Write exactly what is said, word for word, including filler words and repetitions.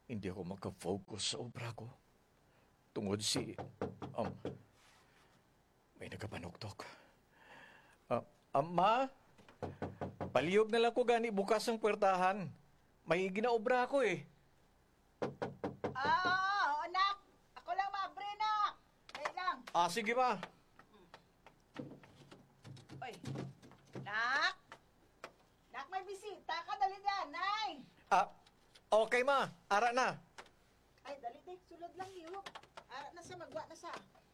Hindi ako magka-focus sa obra ko. Tungod si... Um, may nagapanuktok. Ah, Ama, paliyog na lang ko gani bukas ang puwertahan. May ginaobra ko eh. Ah, oo, anak. Ako lang mabre, nak. Dali lang. Ah, sige ma. Oy, nak. Nak, may bisita ka. Dali dyan, nay. Ah, okay ma. Ara na. Ay, dali, di. Sulod lang, iyo. Ara na sa magwa na sa.